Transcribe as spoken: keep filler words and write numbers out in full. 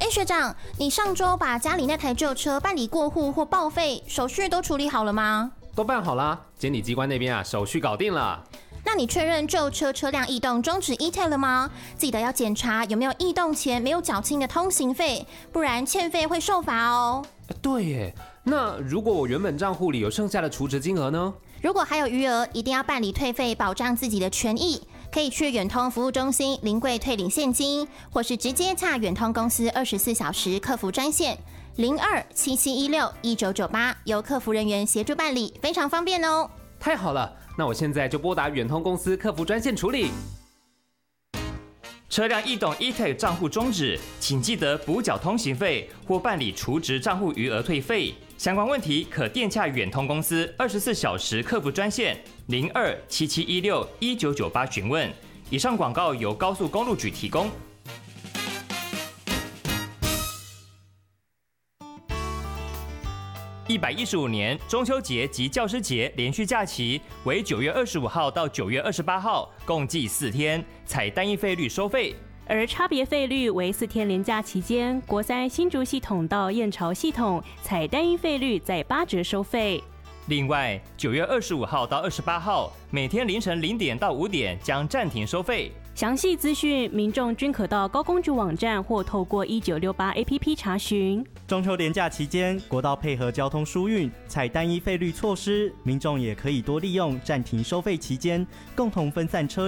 学长，你上周把家里那台旧车办理过户或报废，手续都处理好了吗？ 都办好啦，监理机关那边啊，手续搞定了。 那你确认旧车车辆异动终止 E T A 了吗？记得要检查有没有异动前没有缴清的通行费，不然欠费会受罚哦。 对耶，那如果我原本账户里有剩下的储值金额呢？ 如果还有余额，一定要办理退费，保障自己的权益。可以去远通服务中心临柜退领现金，或是直接洽远通公司二十四小时客服专线零二七七一六一九九八，由客服人员协助办理，非常方便哦。 太好了，那我现在就拨打远通公司客服专线处理。 车辆异动 E T A 账户终止，请记得补缴通行费或办理储值账户余额退费。相关问题可电洽远通公司二十四小时客服专线零二七七一六一九九八询问。以上广告由高速公路局提供。一百一十五年中秋节及教师节连续假期为九月二十五号到九月二十八号，共计四天，采单一费率收费。 而差别费率为四天连假期间，国三新竹系统到燕巢系统采单一费率在八折收费。 另外，九月二十五号到二十八号，每天凌晨零点到五点将暂停收费。 详细资讯，民众均可到高公局网站或透过一九六八 A P P 查询。 中秋连假期间，国道配合交通疏运，采单一费率措施，民众也可以多利用暂停收费期间，共同分散车